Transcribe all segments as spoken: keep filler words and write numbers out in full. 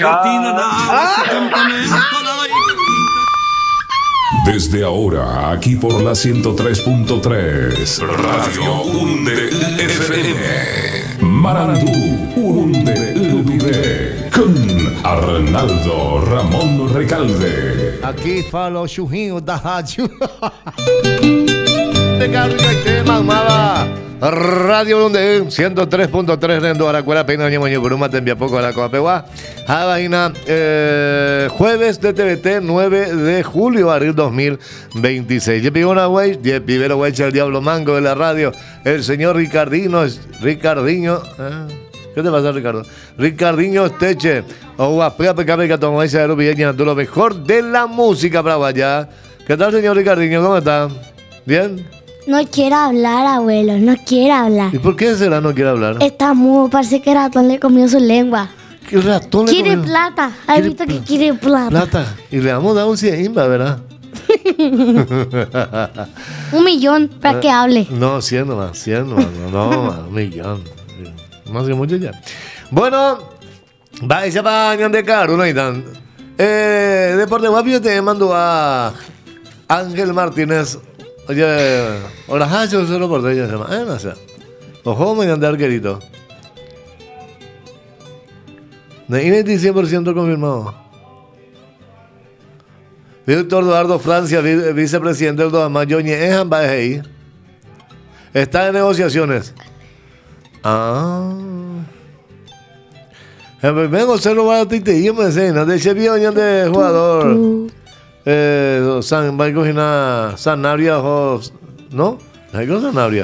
Desde ahora, aquí por la ciento tres punto tres, Radio Urunde F M, Marandú, Urunde Urubide, con Arnaldo Ramón Recalde. Aquí falo Xujinho da rádio. Pegaram de tema, mala. Radio Urunde ciento tres punto tres Rendo Aracuela Peina Ñamoño Buruma Tembia Poco a la Coapegua. A vaina eh, jueves de T V T nueve de julio abril dos mil veintiséis. Yo pido una güey, yo primero güey el diablo mango de la radio, el señor Ricardino, Ricardiño, ¿eh? ¿Qué te pasa, Ricardo? Ricardiño Esteche, o guapea pecabe que tomó ese aerobiña, lo mejor de la música para allá. ¿Qué tal, señor Ricardiño? ¿Cómo está? ¿Bien? No quiere hablar, abuelo, no quiere hablar. ¿Y por qué será no quiere hablar? Está mudo, parece que el ratón le comió su lengua. ¿Qué ratón le Quiere comió? plata, ¿has visto que quiere plata? Plata, y le vamos a dar un cien, ¿verdad? Un millón para que hable. No, cien nomás, cien nomás, no, no, un millón. No hace mucho ya. Bueno, vaya para de caro, no hay tan. Eh, Deporte Guapio te mando a Ángel Martínez. Oye, ahora hacho solo por ella se llama. Eh, no sé. Ojo, me de arquerito. De cien por ciento confirmado. Víctor Eduardo Francia, vice- vicepresidente del Domayoñe, es Ambaje. Está en negociaciones. Ah. Vengo a hacerlo para ti, te digo, me decían, de ese viejo de jugador. Eh, San, va a coger una Sanabria, o, ¿no? Hay que Sanabria.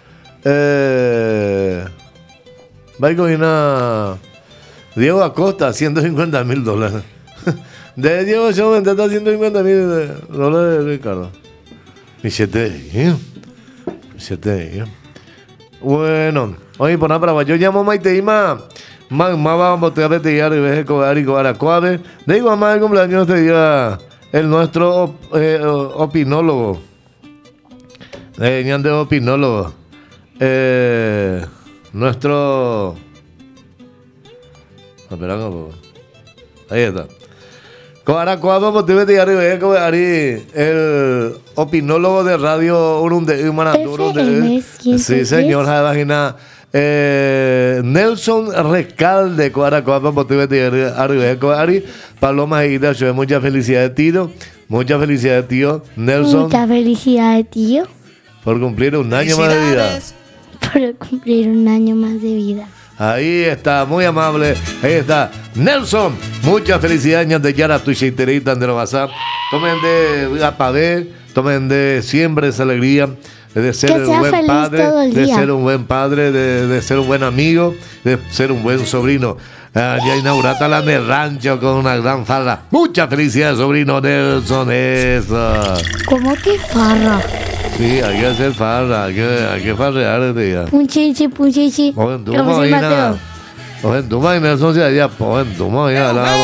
Eh, va a coger una Diego Acosta, ciento cincuenta mil dólares. De Diego yo me está ciento cincuenta mil dólares de Ricardo. Y siete de siete de Bueno, oye, por nada para yo llamo Maiteima. Más vamos a tener que ir a ver y Aracuave. De igual más el cumpleaños este día. El nuestro eh, opinólogo, eh, ñande opinólogo, eh, nuestro, esperando un poco, ahí está. Coaracuaba, motive de arriba, el opinólogo de radio Urunde, Mananduro de, sí señor, vagina. Eh, Nelson Recalde, Coaracuapa, motive de arriba, Coari. Paloma Higuita, yo mucha felicidad, tío. Mucha felicidad, tío. Nelson. Mucha felicidad, tío. Por cumplir un año más de vida. Por cumplir un año más de vida. Ahí está, muy amable. Ahí está. Nelson, mucha felicidad, años de Yara, tu chiterita de WhatsApp. Tomen de Apavé, tomen de siempre esa alegría. De ser un buen padre, de ser un buen padre, de, de ser un buen amigo, de ser un buen sobrino. Ah, ya inaugurata la de rancho con una gran farra. Mucha felicidad, sobrino Nelson, eso. ¿Cómo que farra? Sí, hay que hacer farra, hay que, hay que farrear este día. Punchichi, punchichi. Ojen, tú Como si Mateo. Ojen, tú más Nelson se allá, ojen, tú más allá, la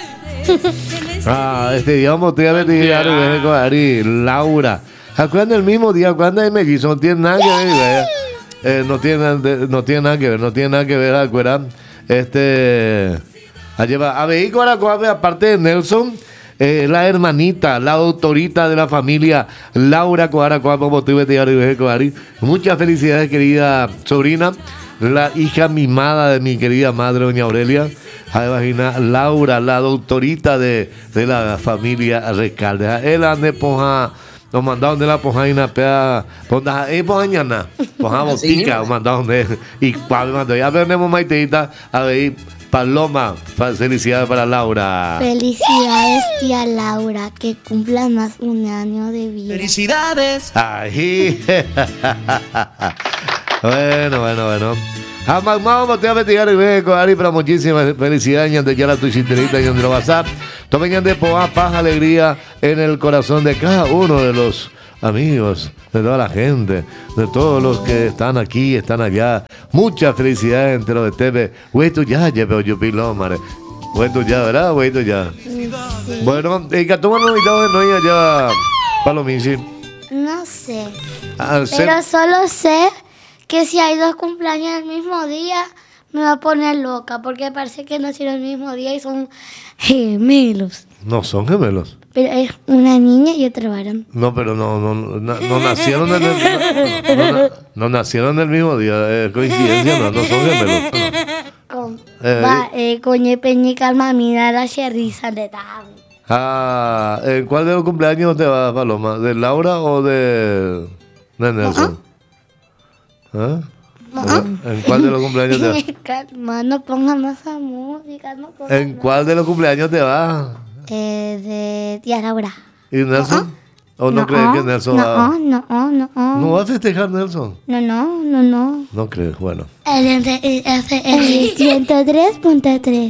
Ah, este día vamos a ver con Ari, Laura. ¿Acuerdan del mismo día? ¿Cuándo hay mellizo? No tiene nada que ver, eh, no, tiene, no tiene nada que ver, no tiene nada que ver, ¿acuerdan? Este, a llevar a vehículo aparte de Nelson, eh, la hermanita, la autorita de la familia, Laura Coaracoa, motivo de Coari. Muchas felicidades, querida sobrina, la hija mimada de mi querida madre, doña Aurelia. Imagina, Laura, la autorita de, de la familia Recalde. Él ande poja. Nos mandaron de la pojaina, pea, ponda, eh, pojañana, poja botica, nos mandaron de, y cuál mandó, ya tenemos maiteita, a ver, Paloma, felicidades para Laura. Felicidades, tía Laura, que cumpla más un año de vida. ¡Felicidades! Ay, bueno, bueno, bueno. Jamás vamos a investigar y ver con Ari, pero muchísimas felicidades, de ya la tu chinterita y de WhatsApp. Tomen de poa, paz, alegría en el corazón de cada uno de los amigos, de toda la gente, de todos los que están aquí, están allá. Muchas felicidades entre los de T V. Hueto ya, llevo yo pilo, madre. Hueto ya, ¿verdad? Hueto ya. Sí. Bueno, y que tú no invitado no ir allá, Palomici. No sé. Ah, Pero solo sé que si hay dos cumpleaños el mismo día, me va a poner loca porque parece que nacieron el mismo día y son gemelos. No son gemelos. Pero es una niña y otro varón. No, pero no, no, no, no nacieron en el, no, no, no nacieron el mismo día. Es coincidencia, no, no son gemelos. No. Con, Eh, va, eh, coñe peñi calma mira la cherriza de Tami. Ah, ¿en cuál de los cumpleaños te vas, Paloma? ¿De Laura o de, de Nelson? ¿Ah? ¿En cuál de los cumpleaños te vas? Calma, no pongan más esa música. No pongan ¿En cuál de los cumpleaños te vas? Eh, de tía Laura. ¿Y Nelson? ¿O no, crees que Nelson no, va? No, no, no, no. ¿No va a festejar Nelson? No, no, no, no. No crees, bueno. El ciento tres punto tres.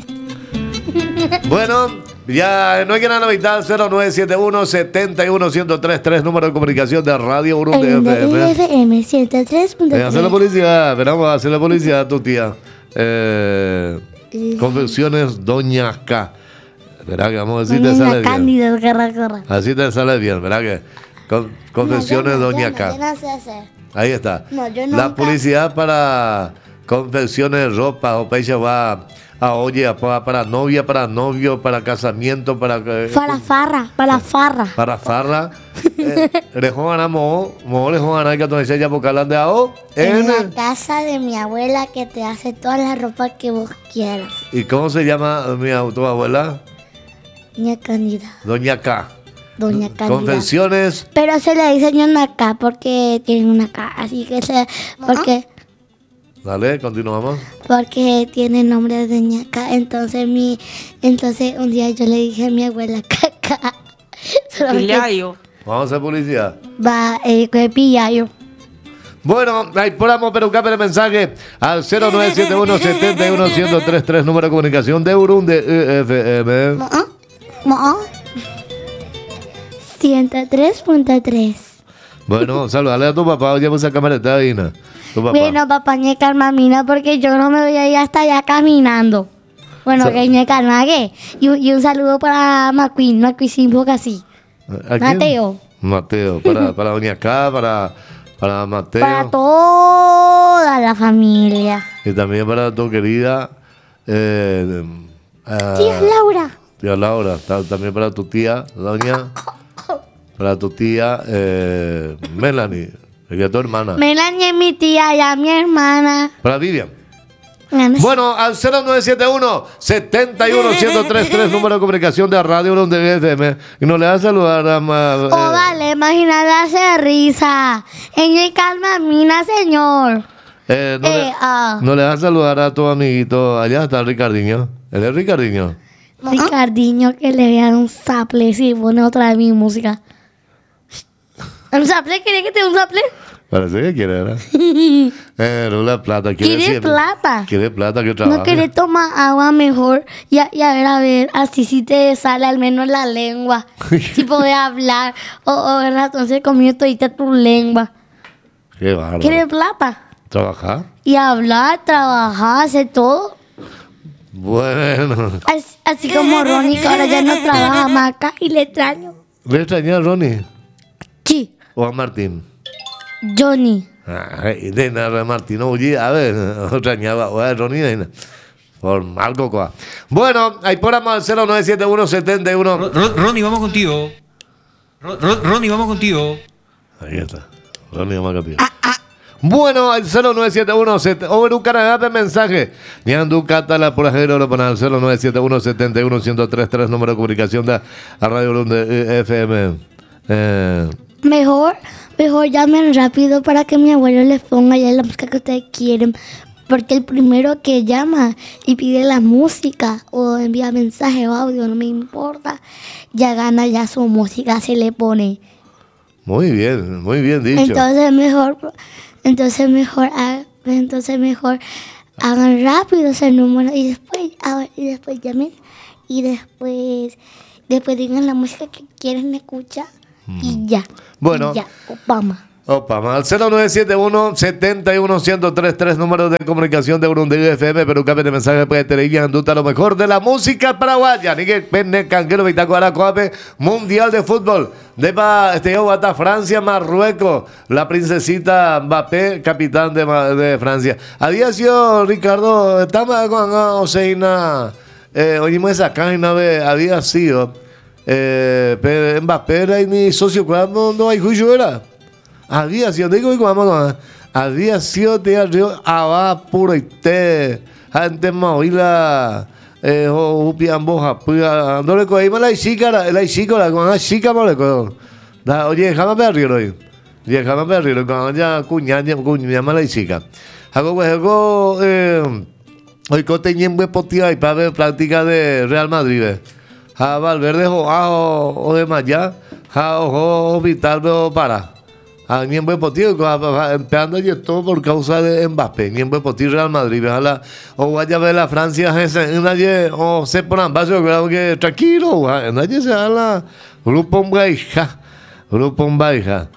Bueno, ya no hay que nada evitar. Cero nueve siete uno, siete uno, uno cero tres tres, número de comunicación de Radio Burundi El F M. F M ciento tres punto Eh, tres. hacer la publicidad, esperamos hacer la publicidad a tu tía. Eh, Confecciones Doña K. Verá que vamos a decir te sale bien. Cándido, corra, corra. Así te sale bien, verá que. Con- Confecciones No, yo no, Doña yo K. no, yo no sé hacer. Ahí está. No, yo La nunca- publicidad para confecciones de ropa o pecha va a oye para, para novia, para novio, para casamiento, para eh, Para farra, para farra. para farra. Eh, Rejoana mo, mo rejoana que tú enseñas por calán de ao. En En la casa de mi abuela que te hace toda la ropa que vos quieras. ¿Y cómo se llama mi tu abuela? Doña Cándida. Doña K. Doña Cándida. Confecciones. Pero se le dice Doña K porque tiene una K. Así que se. Porque, Dale, continuamos. porque tiene nombre de Doña K. Entonces, mi, entonces un día yo le dije a mi abuela Caca. Pillayo. Vamos a hacer publicidad. Va, eh, que pillayo. Bueno, ahí podamos pero el mensaje al cero nueve siete uno, siete uno, uno cero tres tres, número de comunicación de Burundi F M. ¿Mo? ¿Mo? ciento tres punto tres. Bueno, saludale a tu papá, oye, pues esa cámara está divina. Tu papá. Bueno, papá, ñe calma, mina, porque yo no me voy a ir hasta allá caminando. Bueno, Sa- que ñe calma, ¿qué? Y, un- y un saludo para McQueen, McQueen sin boca así. ¿A quién? Mateo. Mateo, para, para Doña K, para, para Mateo. Para toda la familia. Y también para tu querida eh, ah, Tía Laura. tía Laura. Ta- También para tu tía, Doña. Para tu tía eh, Melanie, ella es tu hermana. Melanie es mi tía y a mi hermana. Para Vivian. Bueno, Bueno, al cero nueve siete uno, siete uno, uno cero tres tres, número de comunicación de Radio Burundi F M. Y nos le va a saludar a... ma- oh, eh, vale, imagínate hacer risa. Ñe calma, mina, señor. eh, no, Eh, le, ah. no le va a saludar a tu amiguito. Allá está Ricardiño. Él es Ricardiño. Ricardiño, que le vean un saple si pone otra vez mi música. ¿Un saple? ¿Quieres que te dé un saple? Parece que quiere, ¿verdad? eh, no la plata. ¿Quiere siempre- plata? Quiere plata que trabaja. ¿No querés tomar agua mejor? Y a, y a ver, a ver, así si te sale al menos la lengua. Si podés hablar. O, o el ratón se comió todita tu lengua. Qué bárbaro. ¿Quieres plata? ¿Trabajar? Y hablar, trabajar, hacer todo. Bueno. Así, así como Ronnie, que ahora ya no trabaja más acá y le extraño. ¿Le extrañé a Ronnie? Sí, ¿O a Martín? Johnny. Ay, de nada, Martín. Oye, a ver, extrañaba o a Ronnie. de- Por algo, cosa. Bueno, ahí ponemos al cero nueve siete uno, siete uno. Ro- Ro- Ronnie, vamos contigo. Ro- Ro- Ronnie, vamos contigo. Ahí está. Ronnie Macapio. Bueno, al cero nueve siete uno, o en un canal de mensaje. Niandu Catala por ajero, lo ponen al cero nueve siete uno, siete uno, uno cero tres tres, número de comunicación de a Radio Burundi F M. Eh, Mejor, mejor llamen rápido para que mi abuelo les ponga ya la música que ustedes quieren. Porque el primero que llama y pide la música o envía mensaje o audio, no me importa, ya gana ya su música, se le pone. muy bien, muy bien dicho. Entonces mejor, entonces mejor, ha- entonces mejor hagan rápido ese número y después, ah, y después llamen y después, después digan la música que quieren escuchar y ya. Bueno. Y ya, Obama. Opa, más al cero nueve siete uno, siete uno, uno cero tres tres, número de comunicación de Burundi F M, pero cambio de mensaje puede tener y anduta lo mejor de la música paraguaya. Ni que pene canquero Vitacuara Coape, Mundial de Fútbol. Deba este yo hasta Francia, Marruecos, la princesita Mbappé, capitán de, de Francia. Había sido Ricardo, estaba con Oseina, eh, oímos esa caña, había sido eh, Mbappé era ni socio, cuando no hay juicio era. Había sido, digo, vamos, había sido de arriba, abajo, puro y te, antes movíla, eh, o piambo, japuya, no le cogimos la chica, la chica, la con la chica, no le cojo. Oye, déjame ver arriba hoy, déjame ver arriba, cuando ya cuñada, cuñada, la chica. Hago, pues, hago, eh, hoy cote y en buen potía y para ver práctica de Real Madrid, a Valverde, o de Maya, a ojo, vital, pero para. A ni en buen potí, empezando y todo por causa de Mbappé, ni en buen potí Real Madrid, ojalá, o vaya a ver la Francia, nadie, o se ponen vaso, creo que tranquilo, nadie se habla, grupo Mbaija, grupo Mbaija,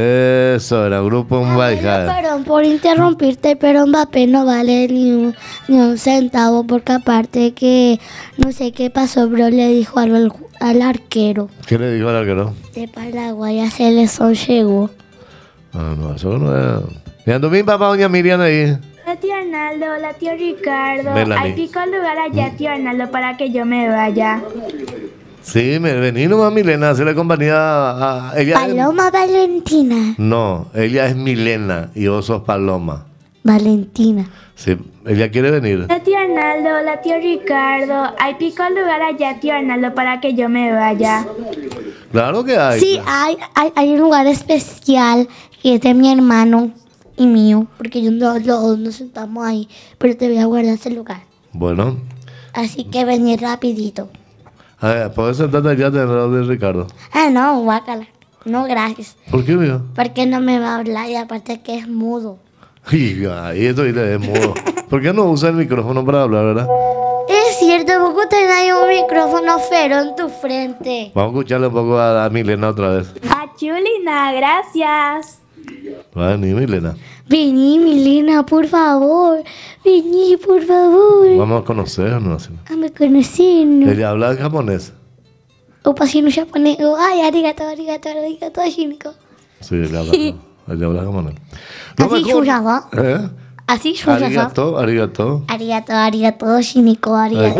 eso era, grupo Mbaija. Perdón por interrumpirte, pero Mbappé no vale ni un, ni un centavo, porque aparte que no sé qué pasó, pero le dijo algo al, al arquero. ¿Qué le dijo al arquero? De Paraguay a selección llegó. Ah, no, eso no es. Mirando mi papá, doña Miriam ahí. Hola tío Arnaldo, hola tío Ricardo. Melanie. Hay pico lugar allá, tío Arnaldo, para que yo me vaya. Sí, me vení nomás Milena a hacerle compañía a, a ella. Paloma es, Valentina. No, ella es Milena y vos sos Paloma. Valentina. Sí, ella quiere venir. Hola tío Arnaldo, hola tío Ricardo. Hay pico lugar allá, tío Arnaldo, para que yo me vaya. Claro que hay. Sí, hay, hay, hay un lugar especial que es de mi hermano y mío, porque yo no, los dos nos sentamos ahí, pero te voy a guardar ese lugar. Bueno. Así que vení rapidito. A ver, ¿puedes sentarte allá del lado de Ricardo? Ah, no, guácala. No, gracias. ¿Por qué, mío? Porque no me va a hablar y aparte que es mudo. Y esto es mudo. ¿Por qué no usa el micrófono para hablar, verdad? Es cierto, vos tenés ahí un micrófono fero en tu frente. Vamos a escucharle un poco a, a Milena otra vez. A Chulina, gracias. Va a venir Milena. Vení, Milena, por favor. Vení, por favor. Vamos a conocernos. A me conocernos. Ella habla japonés. Opa, si no japonés. Ay, arigato, arigato, arigato, shiniko. Sí, ella habla, ella habla japonés. Lo Así mejor- shuraba. ¿Eh? Así shuraba. Arigato, arigato. Arigato, arigato, shiniko, arigato.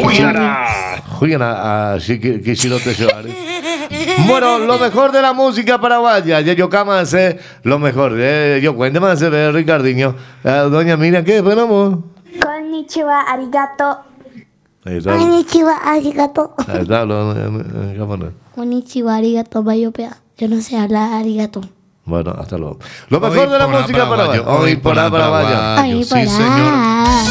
Juyana a Kishirote Shoari. Bueno, lo mejor de la música paraguaya. Ya yo cama hace lo mejor. Eh, yo cuénteme hace ver Ricardinho. Eh, doña Miriam, ¿qué? Bueno, amor. Konnichiwa, arigato. Ahí está. Konnichiwa, arigato. Ahí está hablando en, en japonés. Konnichiwa, arigato, bayopea. Yo no sé hablar arigato. Bueno, hasta luego. Lo mejor Hoy de la por música paraguayo, paraguaya. Hoy por la paraguaya. Ay, Sí, señor. para.